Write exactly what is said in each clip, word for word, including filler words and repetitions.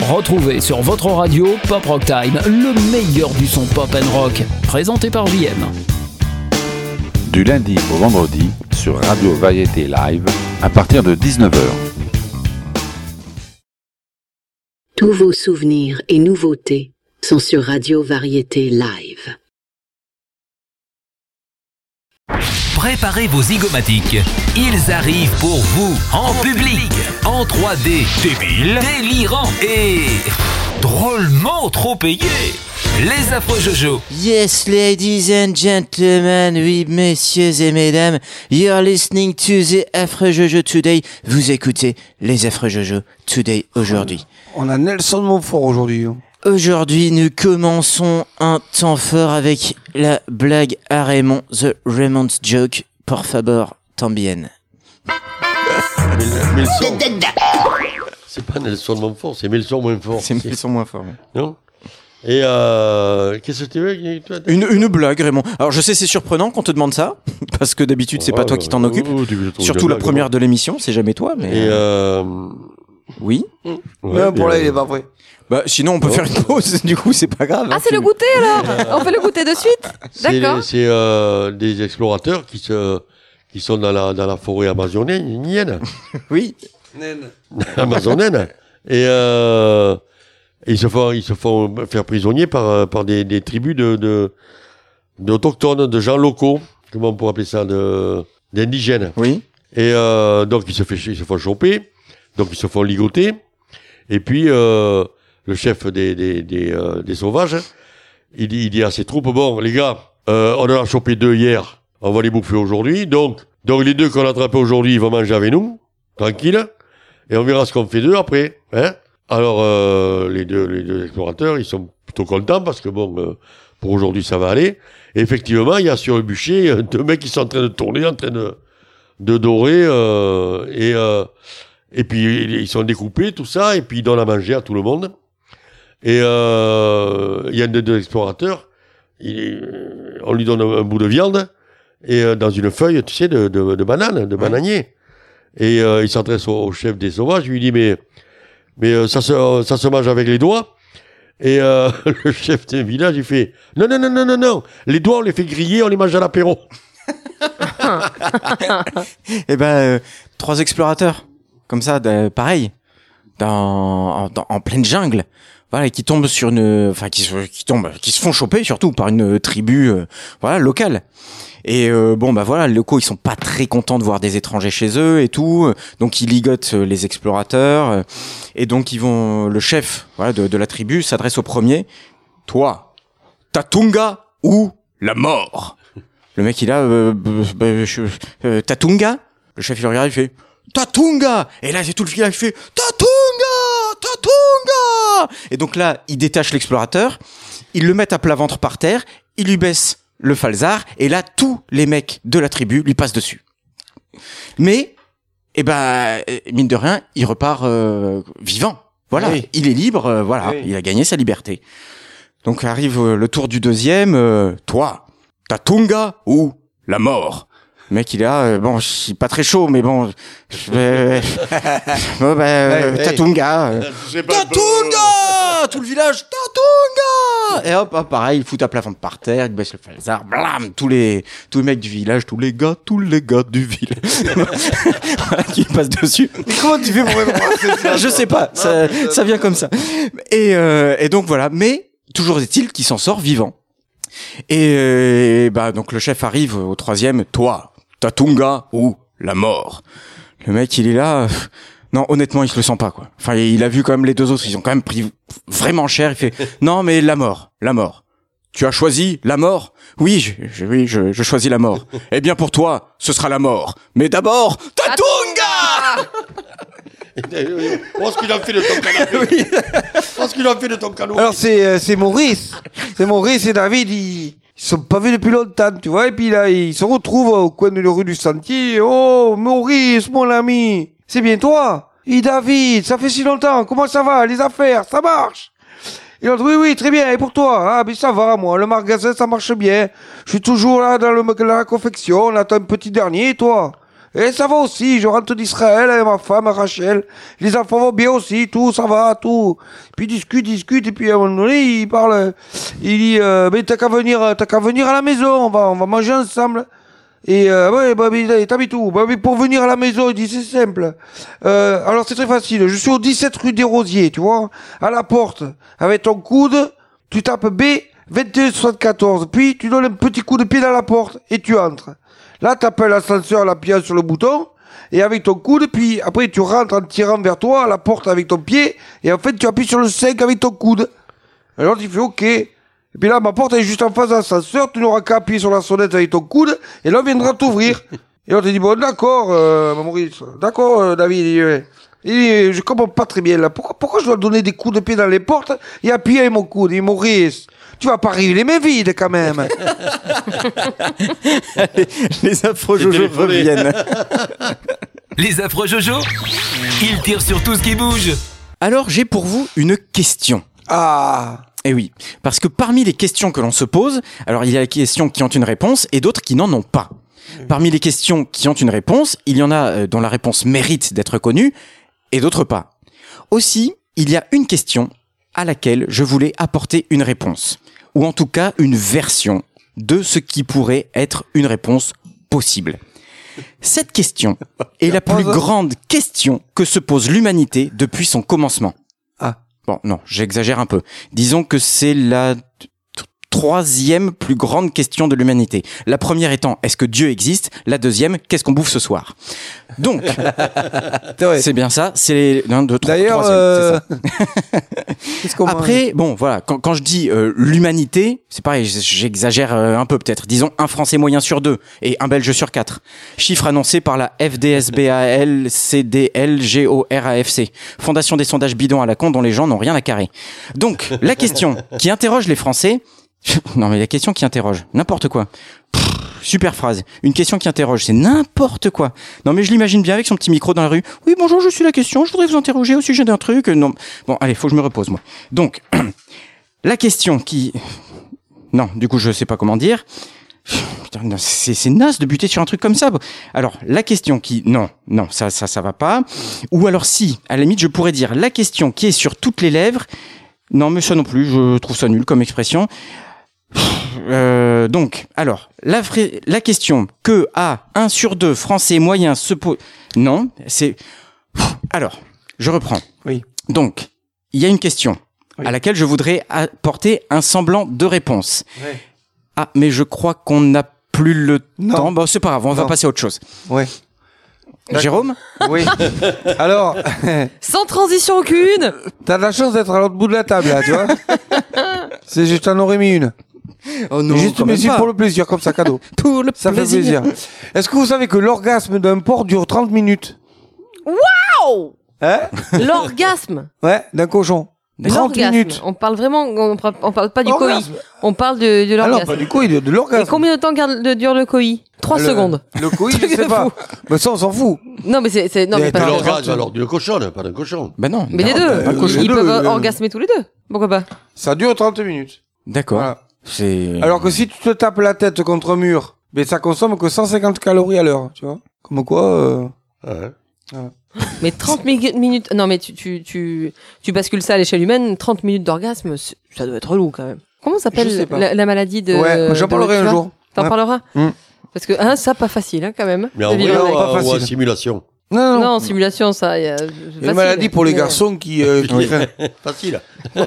Retrouvez sur votre radio Pop Rock Time, le meilleur du son pop and rock, présenté par J M. Du lundi au vendredi sur Radio Variété Live à partir de dix-neuf heures. Tous vos souvenirs et nouveautés sont sur Radio Variété Live. Préparez vos zygomatiques. Ils arrivent pour vous, en public, en trois D, débile, délirant et drôlement trop payé. Les affreux Jojo. Yes, ladies and gentlemen, oui, messieurs et mesdames, you're listening to the affreux Jojo today. Vous écoutez les affreux Jojo today aujourd'hui. On a Nelson Montfort aujourd'hui. Hein. Aujourd'hui, nous commençons un temps fort avec la blague à Raymond, The Raymond's Joke. Por favor, tambien. Mais, mais le son... C'est pas Nelson Montfort, c'est Melson moins fort. C'est Melson moins fort, oui. Non ? Et euh, qu'est-ce que tu veux toi, une, une blague, Raymond. Alors je sais, c'est surprenant qu'on te demande ça, parce que d'habitude c'est oh, pas toi qui t'en euh, occupe. Oh, oh, Surtout la, la première de l'émission, c'est jamais toi. Mais et euh... oui. Ouais, ouais, pour là, il est pas prêt. Bah sinon on peut oh. faire une pause. Du coup c'est pas grave. Ah hein, c'est le goûter alors. On fait le goûter de suite. D'accord. C'est, c'est euh, des explorateurs qui se qui sont dans la dans la forêt amazonienne. Oui. Amazonienne. Et euh, ils se font ils se font faire prisonniers par par des des tribus de de d'autochtones, de gens locaux. Comment on pourrait appeler ça, de d'indigènes. Oui. Et euh, donc ils se fait ils se font choper. Donc ils se font ligoter. Et puis euh, le chef des des des, euh, des sauvages, il dit il dit à ses troupes, bon les gars, euh, on en a chopé deux hier, on va les bouffer aujourd'hui. Donc donc les deux qu'on a attrapés aujourd'hui, ils vont manger avec nous, tranquille, et on verra ce qu'on fait d'eux après, hein. Alors euh, les deux les deux explorateurs, ils sont plutôt contents parce que bon euh, pour aujourd'hui ça va aller. Et effectivement, il y a sur le bûcher deux mecs qui sont en train de tourner, en train de de dorer euh, et euh, et puis ils sont découpés tout ça et puis ils donnent à manger à tout le monde. Et euh, il y a un des deux explorateurs, il, on lui donne un, un bout de viande et euh, dans une feuille, tu sais, de, de, de banane, de bananier. Et euh, il s'adresse au, au chef des sauvages, il lui dit mais mais euh, ça se ça se mange avec les doigts. Et euh, le chef du village il fait non non non non non non, les doigts on les fait griller, on les mange à l'apéro. Et ben euh, trois explorateurs comme ça, de, pareil, dans, dans en pleine jungle. Voilà, qui tombent sur une, enfin qui se, qui tombent, qui se font choper surtout par une tribu, euh, voilà, locale. Et euh, bon bah voilà, les locaux ils sont pas très contents de voir des étrangers chez eux et tout, donc ils ligotent les explorateurs et donc ils vont, le chef, voilà, de, de la tribu s'adresse au premier, toi, Tatunga ou la mort. Le mec il a, euh, euh, euh, Tatunga. Le chef il le regarde, il fait Tatunga. Et là c'est tout le village qui fait Tatunga. Tatunga! Et donc là, il détache l'explorateur, ils le mettent à plat ventre par terre, il lui baisse le falzar, et là, tous les mecs de la tribu lui passent dessus. Mais, eh ben, mine de rien, il repart euh, vivant. Voilà, oui. Il est libre, euh, voilà, oui. Il a gagné sa liberté. Donc arrive euh, le tour du deuxième, euh, toi, Tatunga ou la mort? Le mec, il est là, euh, bon, je suis pas très chaud, mais bon, je vais... bon, bah, euh, hey, Tatunga. Euh, Tatunga! Tout le village, Tatunga! Et hop, hop, pareil, il fout à plat ventre par terre, il baisse le falzar, blam, tous les, tous les mecs du village, tous les gars, tous les gars du village. Voilà, qui passent dessus. Mais comment tu fais pour me ça? Je sais pas, ça, ça vient comme ça. Et, euh, et donc voilà, mais toujours est-il qu'il s'en sort vivant. Et, euh, bah, donc le chef arrive au troisième, toi, Tatunga ou la mort. Le mec, il est là. Euh, non, honnêtement, il se le sent pas, quoi. Enfin, il a vu quand même les deux autres, ils ont quand même pris vraiment cher. Il fait, non, mais la mort, la mort. Tu as choisi la mort? Oui, je, je, oui, je, je choisis la mort. Eh bien, pour toi, ce sera la mort. Mais d'abord, Tatunga! Qu'est-ce qu'il a fait de ton canapé? Oui. Qu'est-ce qu'il a fait de ton canapé? Alors, c'est, euh, c'est Maurice. C'est Maurice et David, ils, ils sont pas vus depuis longtemps, tu vois. Et puis là, ils se retrouvent au coin de la rue du Sentier. Oh, Maurice, mon ami. C'est bien toi? Et David, ça fait si longtemps. Comment ça va? Les affaires, ça marche? Et l'autre, oui, oui, très bien. Et pour toi? Ah, mais ça va, moi. Le magasin, ça marche bien. Je suis toujours là dans, le, dans la confection. On attend un petit dernier, et toi? Et ça va aussi, je rentre d'Israël avec ma femme, Rachel. Les enfants vont bien aussi, tout, ça va, tout. Puis ils discutent, discutent, et puis à un moment donné, il parle, il dit, euh, mais t'as qu'à venir, t'as qu'à venir à la maison, on va, on va manger ensemble. Et euh, ouais, bah, mais t'habites où? Bah, mais pour venir à la maison, il dit, c'est simple. Euh, alors c'est très facile, je suis au dix-sept rue des Rosiers, tu vois, à la porte, avec ton coude, tu tapes B, vingt et un soixante-quatorze, puis tu donnes un petit coup de pied dans la porte, et tu entres. Là, t'appelles l'ascenseur en appuyant sur le bouton, et avec ton coude, puis après tu rentres en tirant vers toi, à la porte avec ton pied, et en fait tu appuies sur le cinq avec ton coude. Alors tu fais OK. Et puis là, ma porte est juste en face de l'ascenseur, tu n'auras qu'à appuyer sur la sonnette avec ton coude, et là, on viendra t'ouvrir. Et on te dit, bon, d'accord, euh, Maurice, d'accord, euh, David, il, euh, il, je comprends pas très bien, là. Pourquoi, pourquoi je dois donner des coups de pied dans les portes et appuyer avec mon coude? Et Maurice, tu vas pas arriver les mains vides, quand même. les, les affreux Jojo reviennent. Les affreux Jojo, ils tirent sur tout ce qui bouge. Alors, j'ai pour vous une question. Ah. Eh oui, parce que parmi les questions que l'on se pose, alors il y a les questions qui ont une réponse et d'autres qui n'en ont pas. Parmi les questions qui ont une réponse, il y en a dont la réponse mérite d'être connue et d'autres pas. Aussi, il y a une question à laquelle je voulais apporter une réponse, ou en tout cas une version de ce qui pourrait être une réponse possible. Cette question est la plus grande question que se pose l'humanité depuis son commencement. Bon, non, j'exagère un peu. Disons que c'est la t- troisième plus grande question de l'humanité. La première étant, est-ce que Dieu existe? La deuxième, qu'est-ce qu'on bouffe ce soir? Donc, c'est bien ça, c'est l'un de trois. D'ailleurs, euh... c'est ça. Après, bon, voilà, quand, quand je dis euh, l'humanité, c'est pareil, j'exagère euh, un peu peut-être. Disons un Français moyen sur deux et un Belge sur quatre. Chiffre annoncé par la F D S B A L C D L G O R A F C, Fondation des sondages bidons à la con dont les gens n'ont rien à carrer. Donc, la question qui interroge les Français, non mais la question qui interroge, n'importe quoi. Pff, super phrase. Une question qui interroge, c'est n'importe quoi. Non mais je l'imagine bien avec son petit micro dans la rue. Oui bonjour, je suis la question, je voudrais vous interroger au sujet d'un truc. Non. Bon allez, faut que je me repose moi. Donc, la question qui... Non, du coup je sais pas comment dire. Putain, c'est, c'est naze de buter sur un truc comme ça. Alors, la question qui... Non, non, ça, ça, ça va pas. Ou alors si, à la limite je pourrais dire la question qui est sur toutes les lèvres. Non mais ça non plus, je trouve ça nul comme expression. Euh, donc, alors, la, vraie, la question que à un sur deux Français moyens se pose... Non, c'est... Alors, je reprends. Oui. Donc, il y a une question oui. à laquelle je voudrais apporter un semblant de réponse. Oui. Ah, mais je crois qu'on n'a plus le non. temps. Bon, c'est pas grave, on non. va passer à autre chose. Ouais. Jérôme? Oui. Alors... Sans transition aucune. T'as de la chance d'être à l'autre bout de la table, là, tu vois. C'est, je t'en aurais mis une. Oh non, juste mais c'est pour le plaisir, comme ça, cadeau. Pour le ça plaisir. fait plaisir. Est-ce que vous savez que l'orgasme d'un porc dure trente minutes? Waouh! Hein? L'orgasme? Ouais, d'un cochon. trente minutes. On parle vraiment, on parle, on parle pas du orgasme. coït. On parle de, de l'orgasme. Ah non, pas du coït, de, de l'orgasme. Et combien de temps garde, de, dure le coït? Trois le, secondes. Le coït, je sais pas. Mais ça, on s'en fout. Non, mais c'est, c'est non, mais, mais pas l'orgasme, alors, d'une cochonne, pas d'un cochon. Ben non. Mais les deux. Euh, Ils les peuvent deux, orgasmer tous les deux. Pourquoi pas? Ça dure trente minutes. D'accord. Voilà. C'est... Alors que si tu te tapes la tête contre un mur, ben ça consomme que cent cinquante calories à l'heure, tu vois. Comme quoi, euh... ouais. Voilà. Mais trente minutes, non, mais tu, tu, tu, tu bascules ça à l'échelle humaine, trente minutes d'orgasme, ça doit être relou quand même. Comment s'appelle la, la maladie de... Ouais, j'en parlerai un jour. T'en ouais. parleras? Mmh. Parce que, hein, ça, pas facile, hein, quand même. Mais en vrai, ou, pas facile. Ou en simulation. Non, non, non, en simulation, ça, il y a... Il y a une maladie pour les mais... garçons qui... Euh, qui oui. Facile.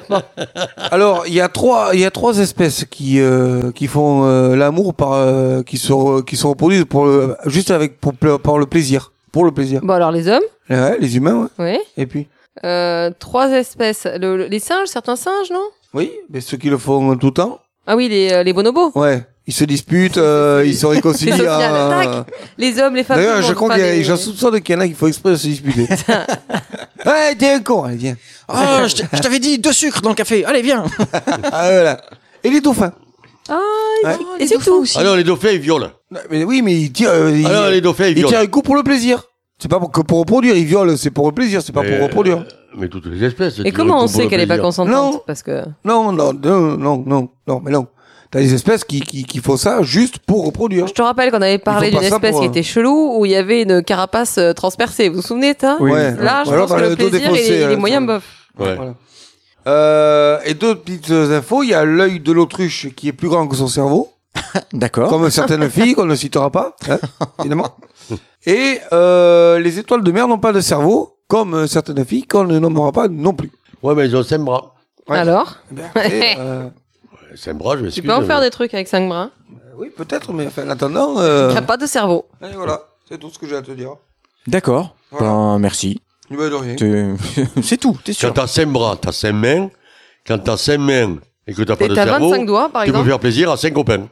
Alors, il y a trois, il y a trois espèces qui, euh, qui font euh, l'amour par, euh, qui se, qui se reproduisent pour le, juste avec, pour, par le plaisir. Pour le plaisir. Bon, alors, les hommes? Ouais, les humains, ouais. Oui. Et puis? Euh, trois espèces. Le, le, les singes, certains singes, non? Oui, mais ceux qui le font tout le temps. Ah oui, les, euh, les bonobos? Ouais. Ils se disputent, euh, ils se réconcilient. À... Les hommes, les femmes. D'ailleurs, je crois qu'il y a, les... j'en soupçonne qu'il y en a qui font exprès de se disputer. Ouais, t'es un con, allez, viens. Oh, je, je t'avais dit deux sucres dans le café, allez, viens. Ah, voilà. Et les dauphins. Ah, ouais. et, et c'est tout aussi. Ah non, les dauphins, ils violent. Mais oui, mais ils tirent, euh, ah non, les dauphins, ils violent. Ils tirent un coup pour le plaisir. C'est pas pour, que pour reproduire, ils violent, c'est pour le plaisir, c'est pas mais, pour reproduire. Mais toutes les espèces. Et comment on sait qu'elle est pas consentante? Non. Parce que... Non, non, non, non, non, non, mais non. T'as des espèces qui, qui, qui font ça juste pour reproduire. Je te rappelle qu'on avait parlé Ils font d'une pas ça espèce pour, qui euh, était chelou, où il y avait une carapace euh, transpercée. Vous vous souvenez de ça? Oui. Ouais. Là, je Ou alors, pense que t'as le le dos plaisir, il défaussé, est, il est hein, moyen ça. bof. Ouais. Voilà. Euh, et d'autres petites infos, il y a l'œil de l'autruche qui est plus grand que son cerveau. D'accord. Comme certaines filles qu'on ne citera pas, hein, évidemment. Et euh, les étoiles de mer n'ont pas de cerveau, comme certaines filles qu'on ne nommera pas non plus. Ouais, mais ils ont cinq bras. Ouais. Alors Eh bien, après, euh, cinq bras, je Tu m'excuse. peux en faire mais- des trucs avec cinq bras. oui, peut-être, mais enfin, en attendant... Euh, Il n'y a pas de cerveau. et voilà, c'est tout ce que j'ai à te dire. D'accord. Voilà. Ben, merci. Ben, de rien. T'es- C'est tout, t'es Quand sûr. t'as cinq bras, t'as cinq mains. Quand t'as cinq mains et que t'as pas Et de t'as cerveau, vingt-cinq doigts, par tu peux exemple. faire plaisir à cinq copains.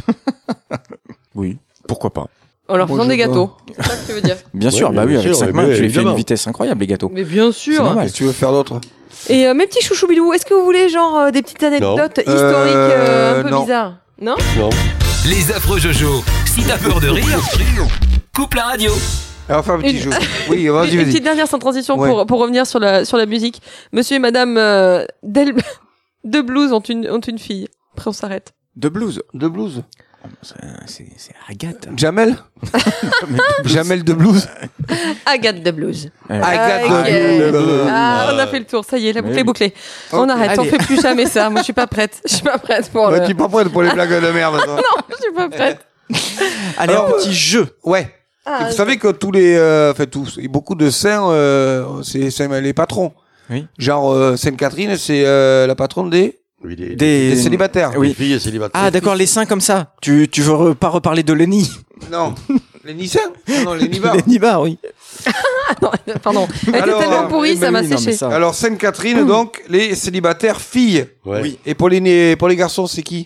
Oui, pourquoi pas. En leur Moi, faisant je des vois. gâteaux. C'est ça que tu veux dire. Bien Ouais, sûr, bien bah oui, avec sûr, cinq ouais, mains, mais tu les fais à évidemment. une vitesse incroyable, les gâteaux. Mais bien C'est sûr. normal. Qu'est-ce que tu veux faire d'autre? Et euh, mes petits chouchous bilous, est-ce que vous voulez genre euh, des petites anecdotes historiques Euh, euh, un peu non. bizarres? Non. Non. Les affreux Jojo. Si t'as peur de rire, coupe la radio. Alors, faire un petit Une- jeu. Oui, Une, vas-y, une vas-y. petite dernière sans transition Ouais. pour, pour revenir sur la, sur la musique. Monsieur et Madame euh, Del... de Blues ont une, ont une fille. Après, on s'arrête. De blues. De blues. C'est c'est Agathe. Jamel Jamel de blues. Agathe de Blues. Agathe Ok. de blues. Ah, on a fait le tour. Ça y est, la boucle Oui. est bouclée. On Ok. arrête. On Allez. fait plus jamais ça. Moi, je suis pas prête. Je suis pas prête pour. Ouais, le- tu es pas prête pour les blagues de merde, toi. Non, je suis pas prête. Allez, Alors, un petit jeu. Ouais. Ah, Vous savez que tous les, euh, enfin tous, et beaucoup de saints, euh, c'est c'est les patrons. Oui. Genre euh, Sainte Catherine, c'est euh, la patronne des, Oui, des, Des, des célibataires. oui. des filles célibataires. Ah, d'accord, les seins comme ça. Tu, tu veux re- pas reparler de Lenny? Non, les Nicens. Non, non, les Nibars. Les Nibards, oui. non, pardon. Elle était Alors, tellement euh, pourrie, eh ben ça m'a oui, non, séché. mais ça- Alors Sainte Catherine, donc les célibataires filles. Ouais. Oui. Et pour les né- pour les garçons, c'est qui?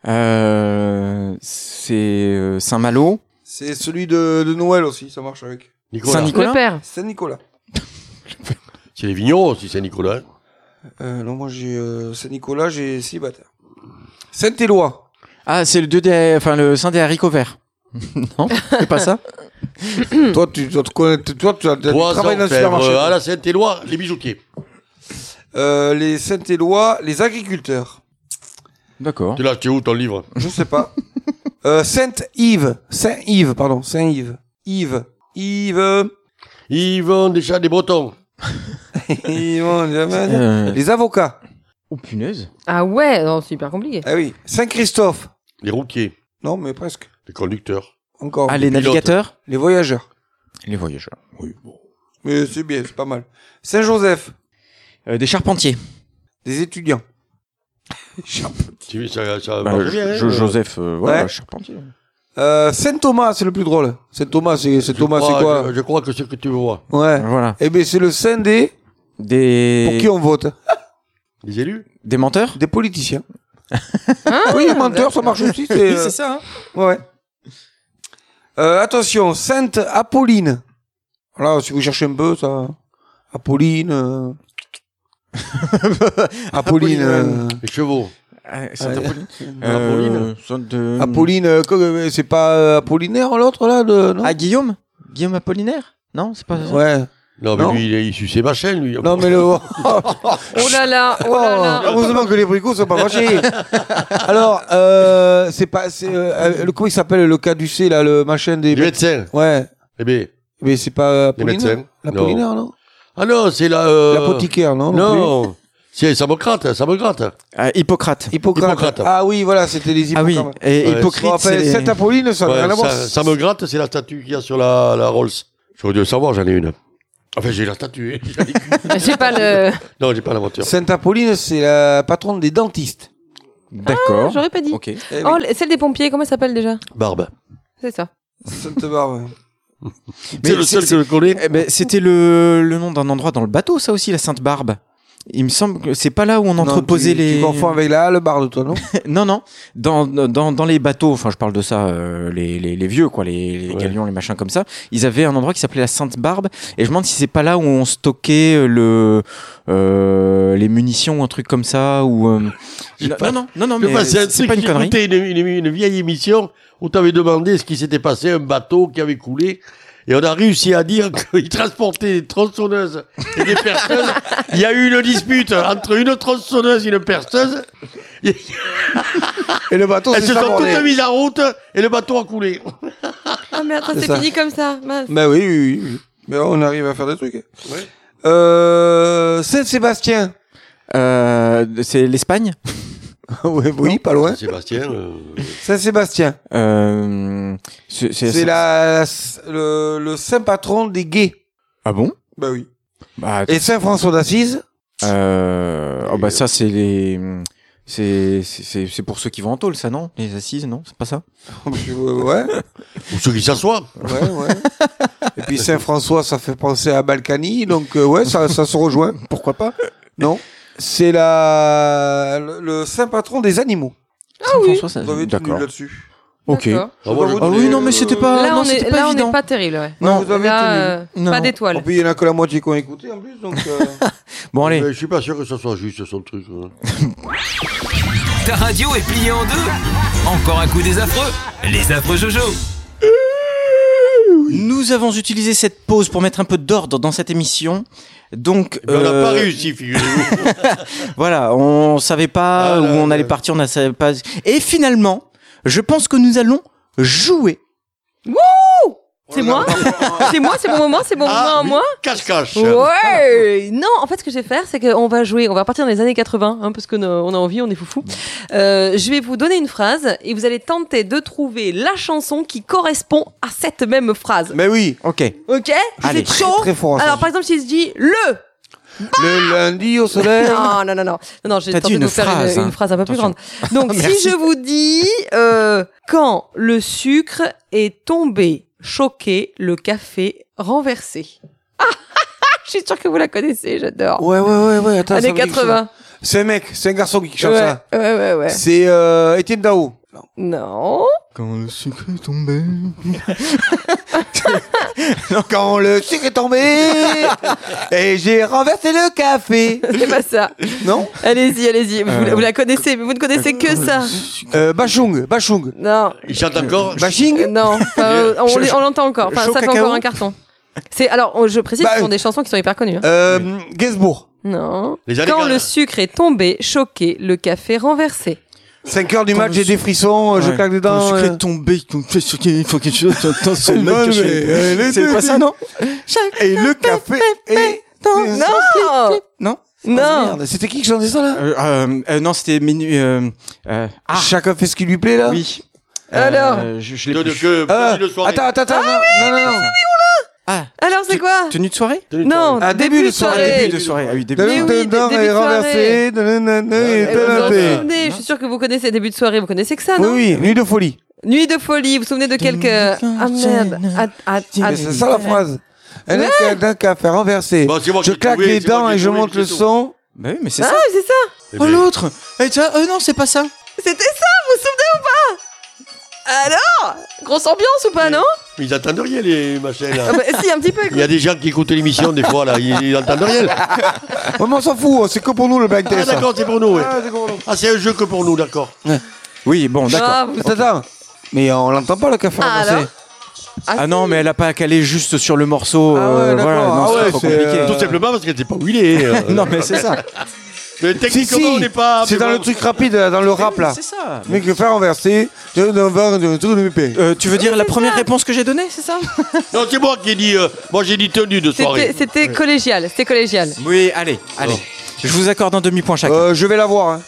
Euh, c'est euh, Saint-Malo. C'est celui de, de Noël aussi, ça marche avec. Nicolas. Saint-Nicolas. Le père. Saint Nicolas. C'est les vignerons aussi, c'est Nicolas. Euh, non, moi j'ai euh, Saint Nicolas, j'ai célibataire. Saint Éloi. Ah, c'est le deux des, enfin le Saint des haricots verts. Non, c'est pas ça. Toi, tu, toi, tu connais- toi, tu as tu Trois travailles dans le orfèvres supermarché. à la Sainte-Éloi, les bijoutiers. Euh, les Saint Éloi, les agriculteurs. D'accord. Tu l'as acheté où ton livre? Je sais pas. euh, Sainte Yves. Saint Yves, pardon. Saint Yves. Yves. Yves. Ils vendent des chats des Bretons. Yves. Euh, Les avocats. Oh punaise. Ah ouais, non, c'est hyper compliqué. Ah oui. Saint Christophe. Les routiers. Non, mais presque. Les conducteurs. Encore. Ah, les pilotes. navigateurs. Les voyageurs. Les voyageurs. Oui. Bon. Mais c'est bien, c'est pas mal. Saint Joseph. Euh, des charpentiers. Des étudiants. Tu vois, ça, ça Bah, marche bien, hein. Jo- Joseph, euh, voilà, Ouais. charpentier. Euh, Saint Thomas, c'est le plus drôle. Saint Thomas, c'est c'est Je Thomas, c'est crois- quoi? je, je crois que c'est ce que tu vois. Ouais. Voilà. Eh ben, c'est le saint des. Des. Pour qui on vote? Les élus? Des menteurs. Des politiciens. Hein Oui, menteur, ça marche aussi. C'est euh, ça. Hein. ouais. Euh, attention, Sainte Apolline. Voilà, si vous cherchez un peu, ça. Apolline. euh, Apolline. euh, Les chevaux. Ah, Sainte Ouais. Apolline. Apolline. Euh, sorte de... Apolline, euh, co- euh, c'est pas euh, Apollinaire l'autre là de non Ah, Guillaume. Guillaume Apollinaire. Non, c'est pas ça. Ouais. Non, mais Non. lui, il, il suce ses machins, lui. Non mais le. Oh, Oh là là, oh là là. heureusement que les bricots sont pas fâchés. Alors, euh, c'est pas, c'est euh, le comment il s'appelle le caducé là, le machin des. Les médecins. Ouais. Eh ben, Mais c'est pas les Apollinaire. médecins. L'Apollinaire non. Ah non, c'est la... Euh... L'apothicaire non. non. Non. C'est Samokrate, Samokrate. Ah, Hippocrate. plus. Hippocrate. Hippocrate. Ah oui, voilà, c'était les Ah oui. Hippocrates. Et Ouais, Hippocrate, Bon, c'est enfin, les- Sainte Apolline, ça n'a Ouais, rien à voir. Sa- Samokrate, c'est la statue qu'il y a sur la, la Rolls. J'aurais dû le savoir, j'en ai une. Enfin, j'ai la statue. hein. J'en ai qu'une. J'ai pas le. Non, j'ai pas la voiture. Sainte Apolline, c'est la patronne des dentistes. D'accord. J'aurais pas dit. Ok. Eh oui. Oh, celle des pompiers, comment elle s'appelle déjà? Barbe. C'est ça. Sainte Barbe. C'est le seul c'est- que je connais. Eh ben, c'était le, le nom d'un endroit dans le bateau, ça aussi, la Sainte Barbe. Il me semble que c'est pas là où on entreposait non, tu, les. Tu confonds avec la hallebarde, toi, non? Non, non. Dans, dans, dans les bateaux, enfin, je parle de ça, euh, les, les, les vieux, quoi, les, les Ouais. galions, les machins comme ça. Ils avaient un endroit qui s'appelait la Sainte Barbe. Et je me demande si c'est pas là où on stockait le, euh, les munitions ou un truc comme ça, ou, euh, J'ai non, pas- non, non, non, Je mais passais un c'est truc, pas une j'ai connerie. écouté une, une, une vieille émission où tu avais demandé ce qui s'était passé, un bateau qui avait coulé. Et on a réussi à dire qu'il transportait des tronçonneuses et des perceuses. Il y a eu une dispute entre une tronçonneuse et une perceuse. Et le bateau Elles s'est se sont sabordé. toutes mises en route et le bateau a coulé. Ah merde, ça C'est c'est ça. fini comme ça. Mince. Ben oui, oui, oui. Mais on arrive à faire des trucs. Ouais. Euh, Saint-Sébastien. Euh, c'est l'Espagne. oui, oui, pas loin. Sébastien. euh, Saint-Sébastien. Euh, c'est, c'est- C'est la, le, le saint patron des gays. Ah bon? Ben oui. Bah, Et Saint-François d'Assise. euh, oh bah ça c'est les, c'est, c'est, c'est, c'est pour ceux qui vont en tôle, ça non? Les assises, non? C'est pas ça? ouais, Ou ceux qui s'assoient. ouais, ouais. Et puis Saint-François, ça fait penser à Balkany, donc euh, ouais, ça, ça se rejoint. Pourquoi pas? Non. C'est la, le, le saint patron des animaux. Ah oui. François, ça- Vous avez tenu D'accord. là-dessus. Ok. D'accord. Ah, moi, je- vous Ah oui, non, mais c'était pas, Là, non, on c'était est, pas là, on évident. n'est pas terrible, ouais. Non, vous avez Là, tenu. euh, Non. pas d'étoiles. Et puis il y en a que la moitié qui ont écouté en plus, donc. Euh... Bon, allez. Mais je suis pas sûr que ça soit juste son truc. hein. Ta radio est pliée en deux. Encore un coup des affreux. Les affreux Jojo. Nous avons utilisé cette pause pour mettre un peu d'ordre dans cette émission. Donc, Mais on n'a euh, pas réussi, figurez-vous. voilà, on savait pas Ah où là on là. allait partir, on ne savait pas. Et finalement, je pense que nous allons jouer. C'est moi C'est moi, c'est mon moment, c'est mon moment Ah, à oui, moi Cache-cache. Ouais. Non, en fait, ce que je vais faire, c'est qu'on va jouer, on va partir dans les années quatre-vingts, hein, parce qu'on a, on a envie, on est foufou. Euh, je vais vous donner une phrase et vous allez tenter de trouver la chanson qui correspond à cette même phrase. Mais oui. Ok. Ok? Allez, C'est chaud. très fort, ça. Alors, par exemple, si je dis le. Le lundi au soleil. Non, non, non, non. Non, non, j'ai T'as tenté dit de une vous faire phrase, une, hein. une phrase un peu plus Attention. grande. Donc, si Merci. je vous dis euh, quand le sucre est tombé, choqué, le café renversé. Ah, je suis sûre que vous la connaissez, j'adore. Ouais, ouais, ouais, ouais. Attends, ça Années me dit quelque chose. quatre-vingts. C'est un mec, c'est un garçon qui chante Ouais, ça. ouais, ouais, ouais. C'est euh, Étienne Dao. Non. Quand le sucre est tombé. Quand le sucre est tombé et j'ai renversé le café. C'est pas ça. Non. Allez-y, allez-y. Vous, Euh, vous la connaissez, mais vous ne connaissez que ça. Euh, Bachung, Bachung. Non. Il chante encore. Euh, Bashing. Non. Enfin, euh, on les- on l'entend encore. Enfin, Chaud ça fait cacao. encore un carton. C'est alors, on- je précise, Bah, ce sont des chansons qui sont hyper connues. hein. Euh, Gainsbourg. Non. Les années Quand quarante. le sucre est tombé, choqué, le café renversé. cinq heures du Quand match, le j'ai su- des frissons, je Ouais. claque des Quand le dents. sucre euh. est tombé, il faut quelque chose. Attends, c'est le mec Non, que je mais, fais. euh, les C'est deux- pas ça, non? Et le café est... Non. Non. Non? Non. Merde, c'était qui qui chantait ça là Euh, euh, euh, non, c'était minuit. Euh, euh, ah, Chacun fait ce qui lui plaît là. oui. Alors Euh, je, je l'ai De, de, plus. que, Ah, petit de soirée. attends, attends, attends. non, non, non, non. Ah, Alors, c'est quoi? tenue de soirée? Tenue de Non. Ah, début de soirée. Début de soirée. Ah oui, début de Mais soirée. oui, Dedans début de est renversé. nanana, et Eh, Vous vous en talenté. souvenez, je suis sûre que vous connaissez début de soirée, vous connaissez que ça, Oui, non? oui, nuit de folie. Nuit de folie, vous vous souvenez de quelques... Ah merde. Ah, ah, ah, Mais c'est ça la phrase. Un mec a un café renversé. Bon, c'est moi Je qui ai claque trouvé, les c'est moi dents qui ai et je trouvé, monte le c'est tout. son. Bah oui, mais c'est Ah, ça. oui, c'est ça. Eh Oh, ben, l'autre. Eh, tiens, euh, non, c'est pas ça. C'était ça, vous vous souvenez ou pas? Alors? Grosse ambiance ou pas, non? Mais ils entendent rien, les machins, là. Ah bah, si, un petit peu. Il y a des gens qui écoutent l'émission, des fois, là. Ils, ils entendent rien. Ouais, mais on s'en fout, c'est que pour nous le blind Ah, test. d'accord, c'est pour nous, ouais. Ah, c'est pour nous. Ah, c'est un jeu que pour nous, d'accord. Oui, bon, d'accord. Ah, vous- Attends, mais on l'entend pas le café Ah, renversé. alors Ah non, mais elle a pas à caler juste sur le morceau. Ah ouais, euh, d'accord. voilà, non, Ah c'est ouais, trop c'est, compliqué. euh, Tout simplement parce qu'elle sait pas où il est. euh. Non, mais c'est ça. Mais Si, techniquement, si, on n'est pas. c'est mais dans bon. le truc rapide, là, dans le rap là. C'est ça. Mec, le faire renverser, je vais dans un de truc de M P. Euh, tu veux dire la première réponse que j'ai donnée, c'est ça? Non, c'est moi qui ai dit. euh, moi, j'ai dit tenue de C'était soirée. c'était collégial, c'était collégial. Oui, allez, allez. Oh. Je vous accorde un demi-point chacun. Euh, je vais la voir. Hein.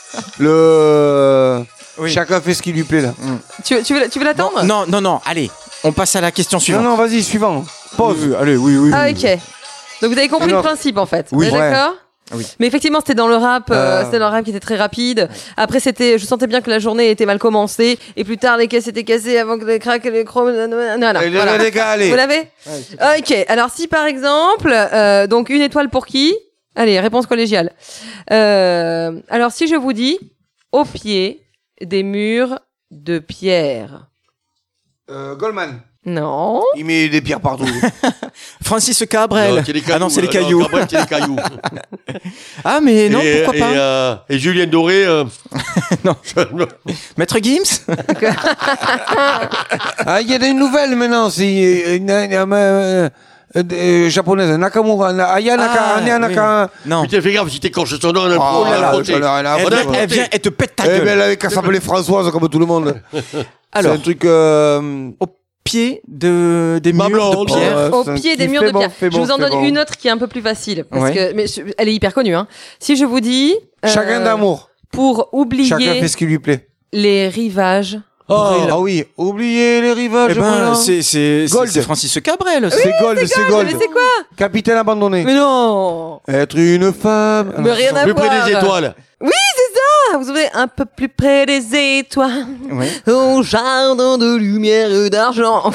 Le. Oui. Chacun fait ce qui lui plaît là. Tu, tu veux, tu veux l'attendre? Non, non, non, allez. On passe à la question Non, suivante. non, vas-y, suivant. Pause. Oui, oui, allez, oui, oui. Ah, oui. ok. Donc vous avez compris Alors- le principe en fait. Oui. Vous êtes Ouais. d'accord? Oui. Mais effectivement, c'était dans le rap, euh, Euh. c'était dans le rap qui était très rapide. Après, c'était, je sentais bien que la journée était mal commencée. Et plus tard, les caisses étaient cassées avant que les cracks et les chromes. Non, non, non, Allez, voilà. les gars, allez. Vous l'avez? Ok. Alors, si par exemple, euh, donc une étoile pour qui? Allez, réponse collégiale. Euh, alors, si je vous dis au pied des murs de pierre. Euh, Goldman. Non. Il met des pierres partout. Francis Cabrel. Non, c'est les Ah non, c'est les euh, cailloux. Cabrel, c'est les cailloux. Ah, mais non, et, pourquoi et, pas? euh, et Julien Doré. euh, Non. je- Maître Gims? Ah, il y a des nouvelles maintenant. C'est une, une, une, euh, euh, euh, japonaise, Nakamura, Na- Aya Naka, Ah, Aya Naka. Non. Putain, fais gaffe, si t'écorches son nom, on a un Oh problème. là là, on a j'en ai rien à Elle, foutre. vient- elle vient, elle te pète ta Eh gueule. ben, elle avait qu'à s'appeler Françoise comme tout le monde. Alors. C'est un truc, euh, Au pied de, des Ma murs de blonde. pierre. Ouais, Au c'est un pied des petit murs fait de bon, pierre. fait Je bon, vous en fait donne bon. une autre qui est un peu plus facile. Parce Ouais. que, mais je- elle est hyper connue. Hein. Si je vous dis. euh, Chacun d'amour. Pour oublier Chacun fait ce qui lui plaît. les rivages. Oh, ah oui, oubliez les rivages. Eh ben, brûlants. c'est, c'est, c'est, Gold. c'est Francis Cabrel. ça. c'est Gold, c'est Ah, Gold. mais c'est quoi? Capitaine abandonné. Mais non. Être une femme. Mais rien à Plus voir. près des étoiles. Ah, vous avez un peu plus près des étoiles, Ouais. au jardin de lumière et d'argent.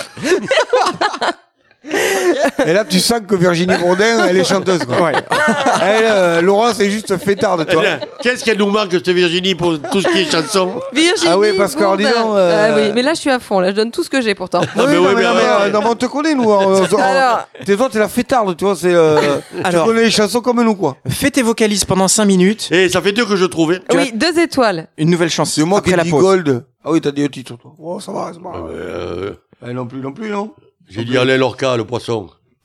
Et là, tu sens que Virginie Bourdin, elle est chanteuse, quoi. Ouais. Elle, euh, Laurent, c'est juste fêtarde, Eh toi. bien, qu'est-ce qu'elle nous manque, cette Virginie, pour tout ce qui est chanson? Virginie Ah oui, parce que, alors, dis Bourdin. donc, euh, Ah oui, mais là je suis à fond, là je donne tout ce que j'ai pourtant. Oui, mais non, oui, mais, mais non, mais, arrête. euh, non, mais on te connaît, nous. hein. On- on- Alors. T'es toi, t'es la fêtarde, tu vois. C'est, euh, Alors. tu connais les chansons comme nous, quoi. Fais tes vocalises pendant cinq minutes. Et ça fait deux que je trouvais. Oui, deux étoiles. Une nouvelle chanson. C'est moi après qui la dis pause. Gold. Ah oui, t'as dit le titre, toi. Oh, ça va, ça va. Euh, Eh, non plus, non plus, non. J'ai dit Alain Lorca, le poisson.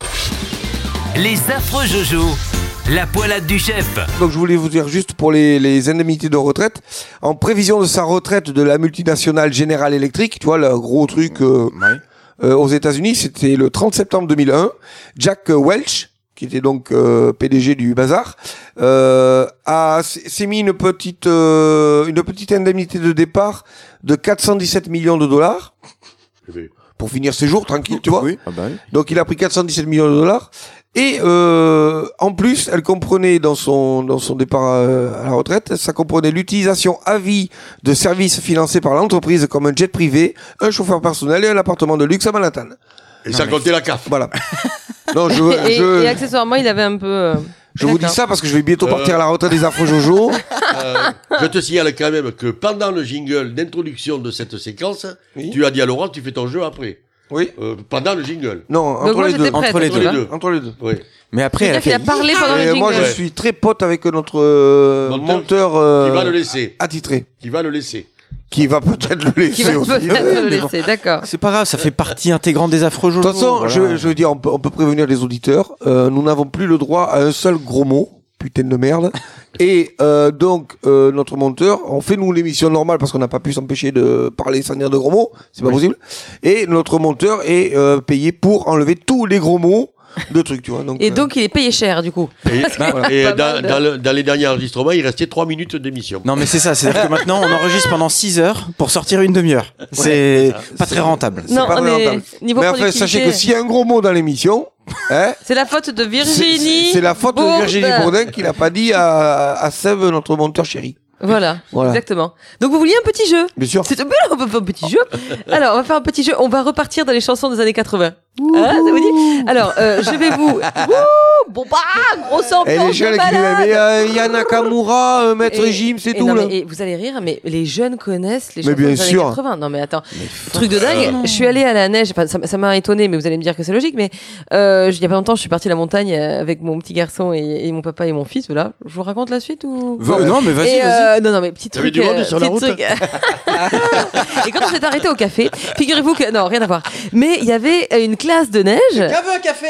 Les affreux Jojo, la poilade du chef. Donc je voulais vous dire juste pour les, les indemnités de retraite, en prévision de sa retraite de la multinationale General Electric, tu vois, le gros truc euh, euh, aux États-Unis, c'était le trente septembre deux mille un, Jack Welch, qui était donc euh, P D G du bazar, euh, a s'est mis une petite euh, une petite indemnité de départ de quatre cent dix-sept millions de dollars pour finir ses jours tranquille, tu vois. Oui. Ah bah oui. Donc il a pris quatre cent dix-sept millions de dollars. Et euh, en plus, elle comprenait dans son dans son départ à, à la retraite, ça comprenait l'utilisation à vie de services financés par l'entreprise comme un jet privé, un chauffeur personnel et un appartement de luxe à Manhattan. Et ça comptait la C A F. Voilà. Non, je, Et, je, et accessoirement, il avait un peu. euh, je vous dis d'accord. ça parce que je vais bientôt Euh. partir à la retraite des affreux Jojo. Euh, je te signale quand même que pendant le jingle d'introduction de cette séquence, Oui. tu as dit à Laurent, tu fais ton jeu après. Oui. Euh, pendant le jingle. Non, Donc entre moi les j'étais deux. prête. Entre les tu deux. vois. Entre les deux. Oui. Mais après, elle a C'est-à-dire qu'il fait. a parlé pendant Et le jingle. moi, je Ouais. suis très pote avec notre euh, Monteur. monteur euh, Qui va le laisser. attitré, Qui va le laisser. qui va peut-être le laisser Qui va aussi. peut-être Oui, le mais bon. laisser, d'accord. C'est pas grave, ça fait partie intégrante des affreux De Jojo. toute façon, voilà. je, je veux dire, on peut, on peut prévenir les auditeurs. Euh, nous n'avons plus le droit à un seul gros mot, putain de merde. Et euh, donc, euh, notre monteur, on fait nous l'émission normale parce qu'on n'a pas pu s'empêcher de parler sans dire de gros mots, c'est pas possible. Et notre monteur est euh, payé pour enlever tous les gros mots de trucs, tu vois. Donc, Et euh, donc il est payé cher du coup. Et, Voilà. et Pas dans, mal de- dans le- dans les derniers enregistrements, il restait trois minutes d'émission. Non, mais c'est ça, c'est-à-dire que maintenant, on enregistre pendant six heures pour sortir une demi-heure. C'est pas très rentable. c'est Non, pas on très est rentable. niveau Mais enfin, productivité. sachez que s'il y a un gros mot dans l'émission, hein, C'est la faute de c'est- Virginie. c'est c'est la faute de Virginie Bourdin qui l'a pas dit à, à Seb, notre monteur chéri. Voilà, Voilà. exactement. Donc vous vouliez un petit jeu. Bien sûr. C'est un un petit jeu. Alors, on va faire un petit jeu. On va repartir dans les chansons des années quatre-vingts. Hein, ça vous dit? Alors, euh, je vais vous. Wouh, bon bah, grosse Et ambiance les jeunes de qui disent, malade. mais euh, Yana Nakamura, euh, Maître Et- Jim, c'est et tout non, là. mais- et vous allez rire, mais les jeunes connaissent les Mais chansons bien des sûr. années quatre-vingts. Non mais attends, truc de dingue. Je suis allée à la neige. Enfin, ça ça m'a étonné, mais vous allez me dire que c'est logique. Mais euh, il y a pas longtemps, je suis partie à la montagne euh, avec mon petit garçon et, et mon papa et mon fils. Voilà. Je vous raconte la suite ou Va- non, mais vas-y, Et, vas-y. euh, non, non, mais petit Il y avait truc. du monde sur la petit route. truc. Et quand on s'est arrêté au café, figurez-vous que non, rien à voir. Mais il y avait une classe de neige. Qu'aveux un café?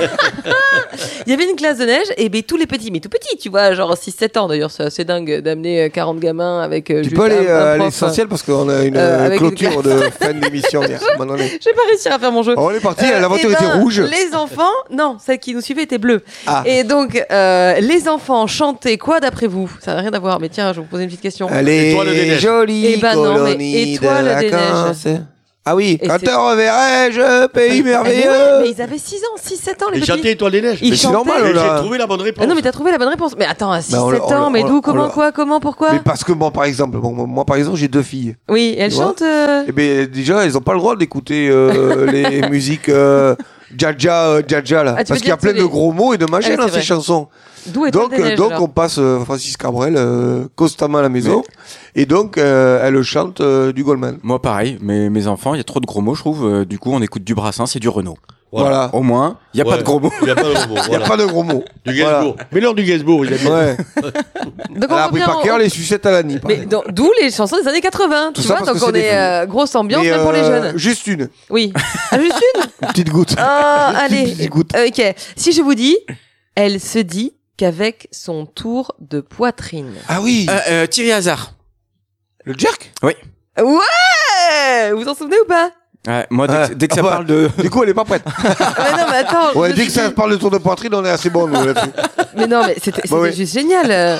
Il y avait une classe de neige et ben tous les petits, mais tout petits, tu vois, genre six sept ans d'ailleurs, c'est assez dingue d'amener euh, quarante gamins avec euh, Tu juste peux aller un- un euh, à prof. l'essentiel parce qu'on a une Euh, euh, avec une clôture de fin d'émission. hier, à un moment donné. J'ai pas réussi à faire mon jeu. On est parti, Euh, la voiture eh était ben, rouge. Les enfants, non, celle qui nous suivait était bleue. Ah. Et donc, euh, les enfants chantaient quoi d'après vous? Ça n'a rien à voir, mais tiens, je vais vous poser une petite question. Elle Étoile des est neiges. jolie Eh ben non, mais colonie étoile de des vacances. Ah oui, Et quand c'est- te reverrai-je, pays Eh, mais, ouais, merveilleux. mais ils avaient six ans, six sept ans, les Et petits. chanter Étoile des Neiges. Ils Mais c'est chantaient. normal, Et là. j'ai trouvé la bonne réponse. Ah non, mais t'as trouvé la bonne réponse. Mais attends, à six Bah, on l'a- sept on l'a- ans, mais on d'où, l'a- comment, on l'a- quoi, comment, pourquoi? Mais parce que moi, par exemple, bon, moi par exemple, j'ai deux filles. Oui, elle Tu vois chante. euh, Eh ben déjà, elles ont pas le droit d'écouter euh, les musiques euh, Jaja, euh, Jaja là, Ah, tu veux parce qu'il y a dire plein que de les- gros mots et de Ah machins oui, dans c'est ces vrai. chansons. D'où Étoile Donc, des Neiges, donc alors. on passe euh, Francis Cabrel euh, constamment à la maison et donc euh, elle chante euh, du Goldman. Moi, pareil, mais mes enfants, il y a trop de gros mots, je trouve. euh, du coup, on écoute du Brassens et du Renault. Voilà. Au moins, il n'y a Ouais. pas de gros mots. Il n'y a pas de gros mots. Il n'y a voilà. pas de gros mots. Du Gainsbourg. Mais l'heure du Gainsbourg, il a mis. Ouais. Donc Elle on a appris revient par en- cœur les sucettes à la nuit. Mais dans- d'où les chansons des années quatre-vingts, Tout tu ça vois, parce donc que on c'est des est euh, grosse ambiance Mais, même pour les euh, jeunes. Juste une. Oui. Ah, juste une Une petite goutte. Ah, allez. Petite goutte. Ok. Si je vous dis, elle se dit qu'avec son tour de poitrine. Ah oui. Euh, euh, Thierry Hazard. Le jerk. Oui. Ouais. Vous vous en souvenez ou pas? Ouais, moi, dès, que- Ouais. dès que ça Ah bah, parle de... Du coup, elle est pas prête. Ah, mais non, mais attends. Ouais, je dès me que suis ça dit- parle de tour de poitrine, on est assez bon, nous, là-dessus. Mais non, mais c'était c'était Bah oui. juste génial. euh.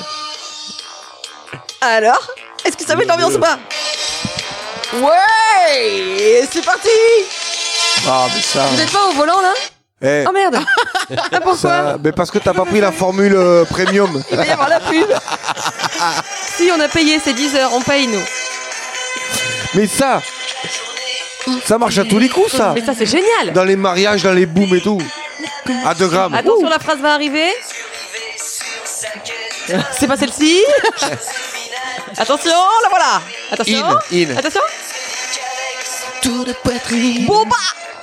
Alors, est-ce que ça met l'ambiance ou pas? Ouais. C'est parti. Ah, mais ça. Vous n'êtes pas au volant là? Eh, Oh merde. Ah, pourquoi? ça. Mais parce que t'as pas pris la formule euh, premium. Il va y avoir la pub. Si, on a payé, c'est dix heures, on paye nous. Mais ça. Ça marche à tous les coups, ça. Mais ça, c'est génial. Dans les mariages, dans les booms et tout. À deux grammes. Attention, la phrase va arriver. C'est pas celle-ci. Attention, la voilà. Attention. In, in. Attention. Tour de poitrine. Bomba.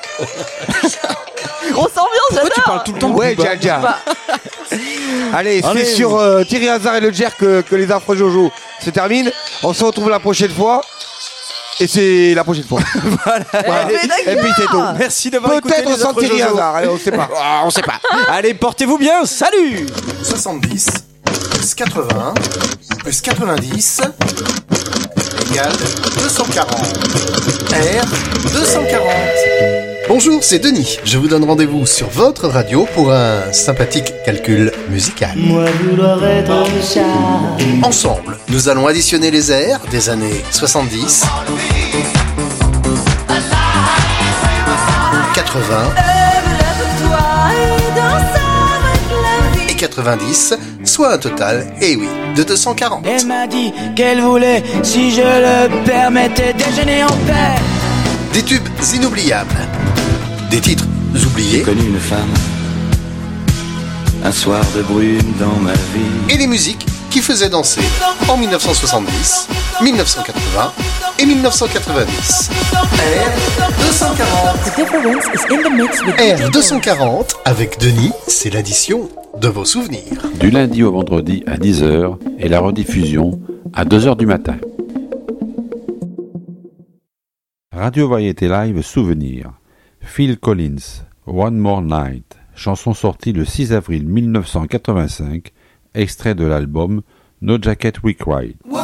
Grosse ambiance, Pourquoi tu j'adore. parles tout le temps Ouais, plus bas Dja Dja. Bah, Allez, Allez. c'est sur euh, Thierry Hazard et le jerk que, que les affreux Jojo se terminent. On se retrouve la prochaine fois. Et c'est la prochaine fois. Voilà. mais Et puis c'est tout. Merci d'avoir écouté Peut-être les sans affreux Thierry Jojo. Hazard, allez, on sait pas. Ah, on sait pas. Allez, portez-vous bien. Salut. soixante-dix plus quatre-vingts plus quatre-vingt-dix égale deux cent quarante. R deux cent quarante. Bonjour, c'est Denis. Je vous donne rendez-vous sur votre radio pour un sympathique calcul musical. Ensemble, nous allons additionner les airs des années soixante-dix, quatre-vingts et quatre-vingt-dix, soit un total, eh oui, de deux cent quarante. Elle m'a dit qu'elle voulait, si je le permettais, déjeuner en paix. Des tubes inoubliables, des titres oubliés Connu une femme, un soir de brume dans ma vie. et des musiques qui faisaient danser en mille neuf cent soixante-dix, mille neuf cent quatre-vingts et mille neuf cent quatre-vingt-dix. R deux cent quarante. R deux cent quarante avec Denis, c'est l'addition de vos souvenirs. Du lundi au vendredi à dix heures et la rediffusion à deux heures du matin. Radio Variété Live Souvenir. Phil Collins, One More Night, chanson sortie le six avril mille neuf cent quatre-vingt-cinq, extrait de l'album No Jacket We Cry.